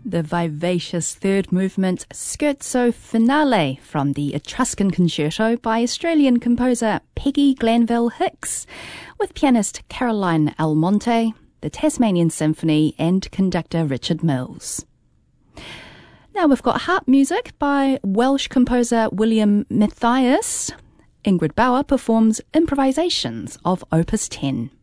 The vivacious third movement Scherzo Finale from the Etruscan Concerto by Australian composer Peggy Glanville Hicks, with pianist Caroline Almonte, the Tasmanian Symphony and conductor Richard Mills. Now we've got harp music by Welsh composer William Mathias. Ingrid Bauer performs improvisations of Opus 10.